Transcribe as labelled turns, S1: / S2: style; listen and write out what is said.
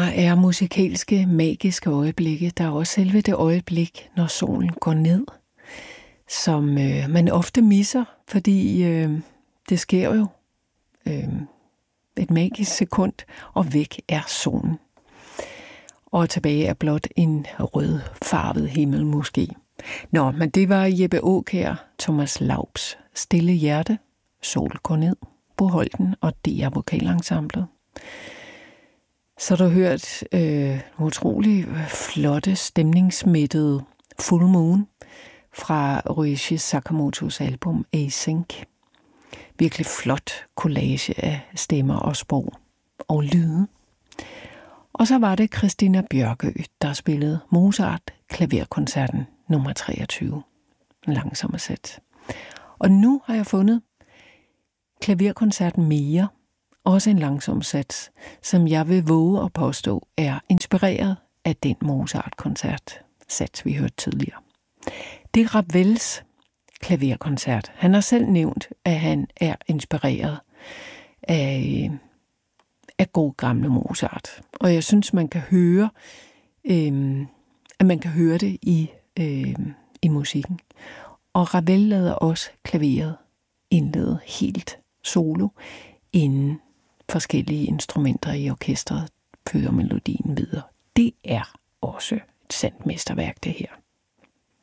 S1: er musikalske, magiske øjeblikke. Der er også selve det øjeblik, når solen går ned, som man ofte misser, fordi det sker jo et magisk sekund, og væk er solen. Og tilbage er blot en rødfarvet himmel måske. Nå, men det var Jeppe Aakjær, Thomas Laubs Stille Hjerte, Sol går ned, Bo Holten og DR Vokalensemblet. Så har du hørt utrolig flotte, stemningsmættede Full Moon fra Ryuichi Sakamotos album Async. Virkelig flot collage af stemmer og sprog og lyde. Og så var det Christina Bjørkø, der spillede Mozart klaverkoncerten nummer 23. En langsommere sæt. Og nu har jeg fundet klaverkoncerten mere, også en langsom sats, som jeg vil våge at påstå er inspireret af den Mozart-koncert-sats, vi hørte tidligere. Det er Ravels klaverkoncert. Han har selv nævnt, at han er inspireret af god gamle Mozart. Og jeg synes, man kan høre, at man kan høre det i musikken. Og Ravel lader også klaveret indlede helt solo, inden forskellige instrumenter i orkestret fører melodien videre. Det er også et sandt mesterværk, det her.